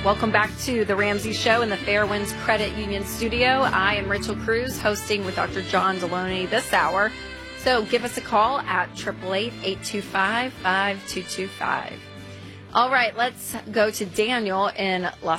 Welcome back to the Ramsey Show in the Fairwinds Credit Union studio. I am Rachel Cruz, hosting with Dr. John Deloney this hour. So give us a call at 888-825-5225. All right, let's go to Daniel in Los